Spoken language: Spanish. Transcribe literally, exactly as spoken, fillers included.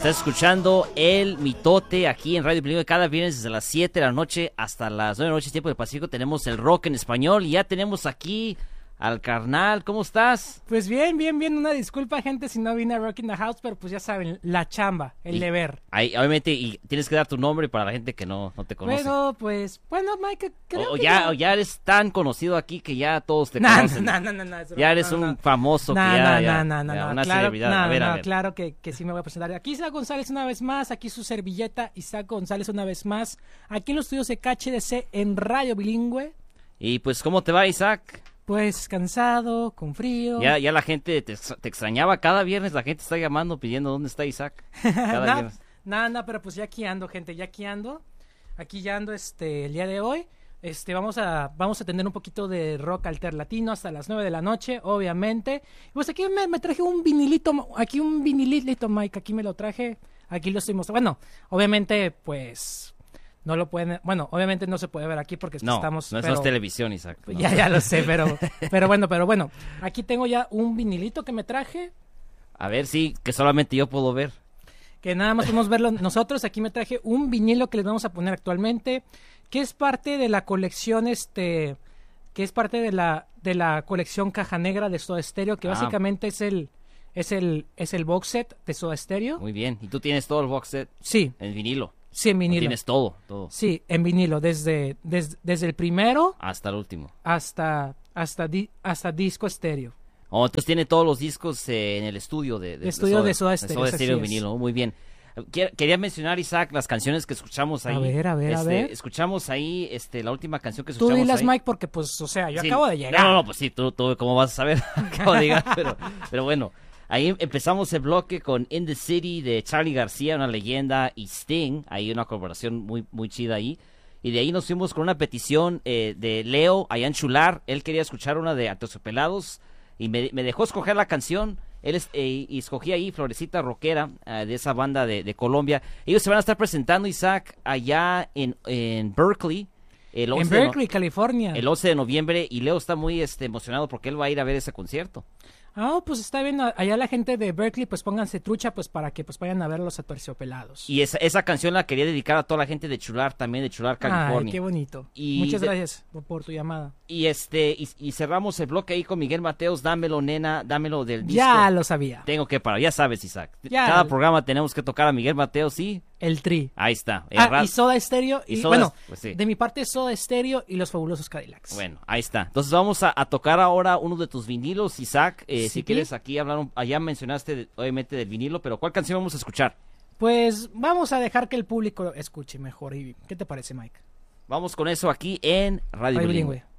Estás escuchando El Mitote aquí en Radio Bilingüe cada viernes desde las siete de la noche hasta las nueve de la noche, tiempo del Pacífico. Tenemos el rock en español y ya tenemos aquí al carnal. ¿Cómo estás? Pues bien, bien, bien. Una disculpa, gente, si no vine a Rock in the House, pero pues ya saben, la chamba, el Y, deber. Ahí, obviamente, y tienes que dar tu nombre para la gente que no, no te conoce. Bueno, pues, bueno, Mike, creo o, o que ya, no. o ya eres tan conocido aquí que ya todos te Nah, conocen. nah, nah, nah, nah, nah, Ya eres no, un no. famoso Nah, que ya, nah, ya, nah, nah, ya, nah, una claro, celebridad. nah, a ver, nah, a ver. claro que, que sí me voy a presentar. Aquí Isaac González una vez más, aquí su servilleta Isaac González una vez más, aquí en los estudios de K H D C en Radio Bilingüe. Y pues, ¿cómo te va, Isaac? Pues cansado, con frío. Ya, ya la gente te, te extrañaba. Cada viernes la gente está llamando pidiendo dónde está Isaac. Cada Nada, viernes. nada, nada, pero pues ya aquí ando, gente, ya aquí ando. Aquí ya ando este, el día de hoy. Este, vamos a, vamos a tener un poquito de rock alterlatino hasta las nueve de la noche, obviamente. Pues aquí me, me traje un vinilito, aquí un vinilito, Mike, aquí me lo traje, aquí lo estoy mostrando. Bueno, obviamente, pues, no lo pueden, bueno, obviamente no se puede ver aquí porque No, estamos... no, pero, no es televisión, Isaac. No. Ya, ya lo sé, pero, pero bueno, pero bueno, aquí tengo ya un vinilito que me traje. A ver, sí, que solamente yo puedo ver. Que nada más podemos verlo nosotros. Aquí me traje un vinilo que les vamos a poner actualmente, que es parte de la colección, este, que es parte de la de la colección Caja Negra de Soda Stereo, que Ah. básicamente es el es el es el box set de Soda Stereo. Muy bien. ¿Y tú tienes todo el box set Sí, en vinilo? sí en ¿O vinilo. tienes todo, todo, Sí, en vinilo desde desde, desde el primero hasta el último? hasta hasta di- hasta disco estéreo. Oh, entonces tiene todos los discos eh, en el estudio de, de, Estudio de Soda Stereo, Soda así Stereo en es. vinilo. Muy bien. Quer- Quería mencionar, Isaac, las canciones que escuchamos ahí. A ver, a ver, a Este, ver. Escuchamos ahí este, la última canción que Tú escuchamos dilas, ahí. Mike, porque pues, o sea, yo Sí, acabo de llegar. No, no, pues sí, tú, tú ¿cómo vas a saber? Acabo de llegar, pero, pero bueno. Ahí empezamos el bloque con In the City de Charly García, una leyenda, y Sting. Hay una colaboración muy, muy chida ahí. Y de ahí nos fuimos con una petición eh, de Leo, allá en Chular. Él quería escuchar una de Aterciopelados y me, me dejó escoger la canción. Él es, eh, y escogí ahí Florecita Rockera, eh, de esa banda de, de Colombia. Ellos se van a estar presentando, Isaac, allá en, en Berkeley. El En once de no- Berkeley, California. el once de noviembre, y Leo está muy este, emocionado porque él va a ir a ver ese concierto. Ah, pues está bien. Allá la gente de Berkeley, pues pónganse trucha, pues para que pues vayan a ver los Aterciopelados. Y esa, esa canción la quería dedicar a toda la gente de Chular, también de Chular, California. Ay, qué bonito. Y Muchas de- gracias por, por tu llamada. Y este y, y cerramos el bloque ahí con Miguel Mateos, Dámelo, nena, dámelo del disco. Ya lo sabía. Tengo que parar, ya sabes, Isaac. Ya. Cada programa tenemos que tocar a Miguel Mateos, sí. El Tri. Ahí está. el Ah, rap- y Soda Stereo. Y, y Soda- bueno, pues sí. de mi parte Soda Stereo y los Fabulosos Cadillacs. Bueno, ahí está. Entonces vamos a, a tocar ahora uno de tus vinilos, Isaac. Eh, Sí, si ¿qué? quieres aquí hablar, un- allá mencionaste de- obviamente del vinilo, pero ¿cuál canción vamos a escuchar? Pues vamos a dejar que el público escuche mejor. ¿Y qué te parece, Mike? Vamos con eso aquí en Radio, Radio Bilingüe. Bilingüe.